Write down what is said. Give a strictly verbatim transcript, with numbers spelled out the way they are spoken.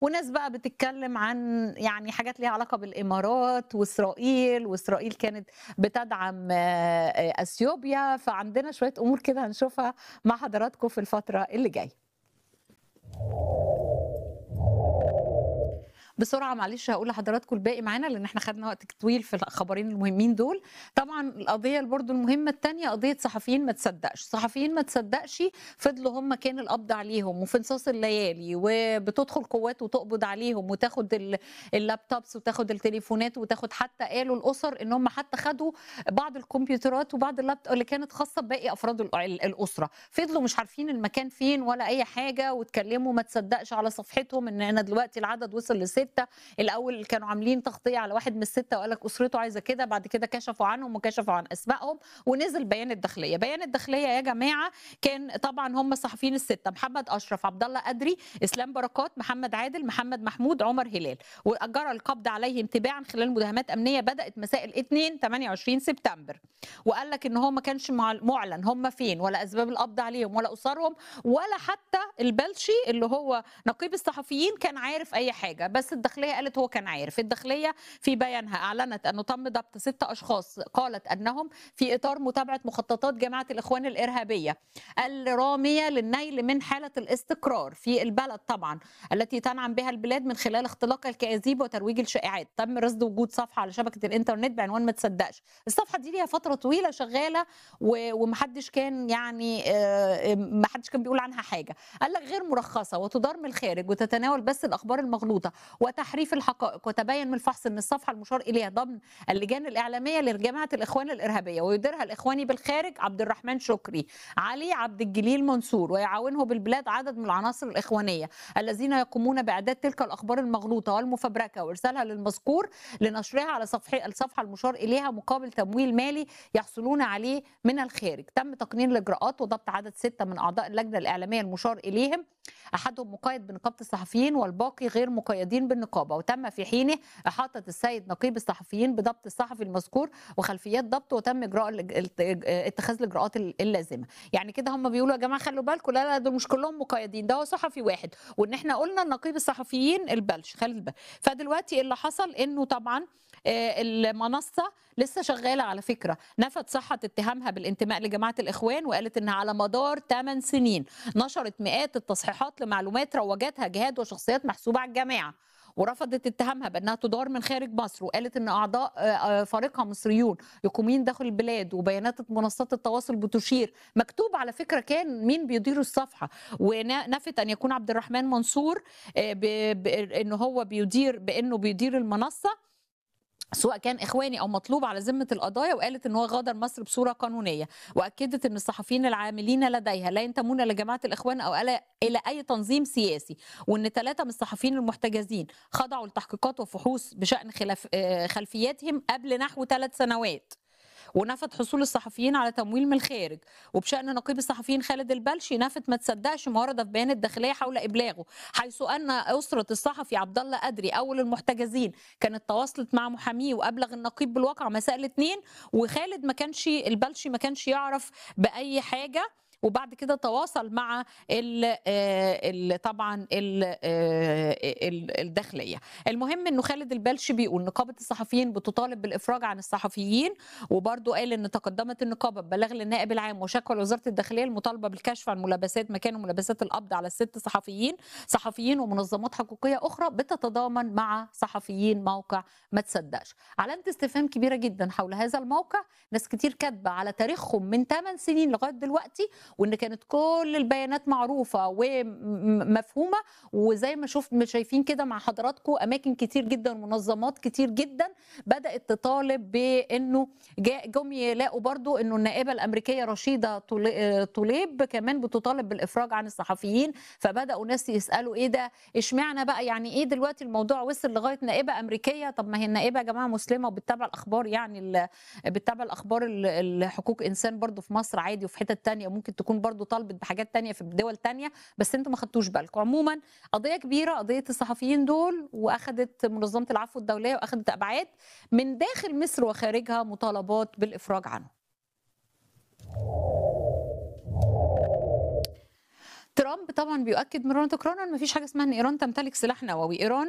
وناس بقى بتتكلم عن يعني حاجات ليها علاقة بالإمارات وإسرائيل، وإسرائيل كانت بتدعم آآ أثيوبيا، فعندنا شوية أمور كده هنشوفها مع حضراتكم في الفترة اللي جاية. بسرعة معلش هاقول لحضراتكم الباقي معانا، لإن إحنا خدنا وقت طويل في الخبرين المهمين دول. طبعًا القضية اللي برضه المهمة التانية قضية صحفيين ما تصدّقش، صحفيين ما تصدّقش فضلوا هم كان القبض عليهم وفي نصاص الليالي، وبتدخل قوات وتقبض عليهم وتاخد ال اللابتوبس وتاخد التليفونات وتاخد حتى قالوا الأسر إن هم حتى خدوا بعض الكمبيوترات وبعض اللابت اللي كانت خاصة بباقي أفراد ال ال الأسرة، فضلوا مش عارفين المكان فين ولا أي حاجة واتكلموا ما تصدّقش على صفحتهم إن أنا دلوقتي العدد وصل لستة. الأول كانوا عاملين تغطية على واحد من الستة وقال لك أسرته عايزة كده، بعد كده كشفوا عنهم وكشفوا عن أسمائهم ونزل بيان الداخلية، بيان الداخلية يا جماعة كان طبعًا هم الصحفيين الستة محمد أشرف، عبد الله أدري، إسلام بركات، محمد عادل، محمد محمود، عمر هلال، وجرى القبض عليهم تباعًا خلال مداهمات أمنية بدأت مساء الاثنين ثمانية وعشرين سبتمبر، وقال لك إن هو ما كانش مع مُعلن هم فين ولا أسباب القبض عليهم ولا أسرهم ولا حتى البلشي اللي هو نقيب الصحفيين كان عارف أي حاجة، بس الداخلية قالت هو كان عارف. الداخلية في بيانها أعلنت أنه تم ضبط ستة أشخاص قالت أنهم في إطار متابعة مخططات جماعة الإخوان الإرهابية الرامية للنيل من حالة الاستقرار في البلد طبعا التي تنعم بها البلاد من خلال اختلاق الكاذيب وترويج الشائعات. تم رصد وجود صفحة على شبكة الإنترنت بعنوان ما تصدقش. الصفحة دي ليها فترة طويلة شغالة و- ومحدش كان يعني آه، محدش كان بيقول عنها حاجة. قال لك غير مرخصة وتدار من الخارج وتتناول بس الأخبار المغلوطة وتحريف الحقائق، وتبين من الفحص ان الصفحه المشار اليها ضمن اللجان الاعلاميه لجماعه الاخوان الارهابيه ويديرها الاخواني بالخارج عبد الرحمن شكري علي عبد الجليل منصور، ويعاونه بالبلاد عدد من العناصر الاخوانيه الذين يقومون باعداد تلك الاخبار المغلوطه والمفبركه وارسالها للمذكور لنشرها على صفحه الصفحه المشار اليها مقابل تمويل مالي يحصلون عليه من الخارج. تم تقنين الاجراءات وضبط عدد سته من اعضاء اللجنه الاعلاميه المشار اليهم، احدهم مقيد بنقابه الصحفيين والباقي غير مقيدين بالنقابه، وتم في حينه احاطه السيد نقيب الصحفيين بضبط الصحفي المذكور وخلفيات ضبطه وتم اجراء الإج- اتخاذ الاجراءات اللازمه. يعني كده هم بيقولوا يا جماعه خلوا بالكم لا لا دول مش كلهم مقيدين، ده هو صحفي واحد، وان احنا قلنا نقيب الصحفيين البلش خلي بالك. فدلوقتي اللي حصل انه طبعا آه، المنصه لسه شغاله على فكره، نفت صحه اتهامها بالانتماء لجماعه الاخوان وقالت انها على مدار ثمان سنين نشرت مئات التصحيحات لمعلومات روجتها جهاد وشخصيات محسوبه على الجماعه، ورفضت اتهامها بانها تدار من خارج مصر، وقالت ان اعضاء آه، آه، فريقها مصريون يقيمين داخل البلاد، وبيانات منصات التواصل بتشير مكتوب على فكره كان مين بيدير الصفحه، ونفت ان يكون عبد الرحمن منصور آه، ب- ب- ان هو بيدير بانه بيدير المنصه سواء كان اخواني او مطلوب على ذمه القضايا، وقالت ان هو غادر مصر بصوره قانونيه، واكدت ان الصحفيين العاملين لديها لا ينتمون لجماعه الاخوان او الى إلى اي تنظيم سياسي، وان ثلاثه من الصحفيين المحتجزين خضعوا لتحقيقات وفحوص بشان خلاف آه، خلفياتهم قبل نحو ثلاث سنوات، ونفت حصول الصحفيين على تمويل من الخارج. وبشأن نقيب الصحفيين خالد البلشي نفت ما تصدقش ما ورد في بيان الداخليه حول ابلاغه، حيث ان اسره الصحفي عبد الله ادري اول المحتجزين كانت تواصلت مع محاميه وابلغ النقيب بالواقع مساء الاثنين، وخالد ما كانش البلشي ما كانش يعرف باي حاجه، وبعد كده تواصل مع ال ال طبعا ال ال الداخليه. المهم انه خالد البلشي بيقول نقابه الصحفيين بتطالب بالافراج عن الصحفيين، وبرضه قال ان تقدمت النقابه ببلاغ للنائب العام وشكوى لوزاره الداخليه المطالبه بالكشف عن ملابسات مكان وملابسات القبض على الست صحفيين صحفيين ومنظمات حقوقيه اخرى بتتضامن مع صحفيين موقع ما تصدقش. علامه استفهام كبيره جدا حول هذا الموقع، ناس كتير كاتبه على تاريخهم من ثمان سنين لغايه دلوقتي، وان كانت كل البيانات معروفه ومفهومه، وزي ما شفت شايفين كده مع حضراتكم اماكن كتير جدا ومنظمات كتير جدا بدات تطالب بانه جا- جم يلاقوا برضو انه النائبه الامريكيه رشيده طلي- طليب كمان بتطالب بالافراج عن الصحفيين، فبداوا ناس يسالوا ايه ده اشمعنى بقى يعني ايه دلوقتي الموضوع وصل لغايه نائبه امريكيه؟ طب ما هي النائبه يا جماعه مسلمه وبتتابع الاخبار، يعني ال- بتتابع الاخبار ال- الحقوق انسان برضو في مصر عادي وفي حتت تانية ممكن تكون برضو طالبت بحاجات تانية في دول تانية، بس انتوا ما خدتوش بالكم. عموما قضيه كبيره قضيه الصحفيين دول، واخدت منظمه العفو الدوليه واخدت ابعاد من داخل مصر وخارجها مطالبات بالإفراج عنه. ترامب طبعا بيؤكد مرارا وتكرارا ما فيش حاجه اسمها ان ايران تمتلك سلاح نووي. ايران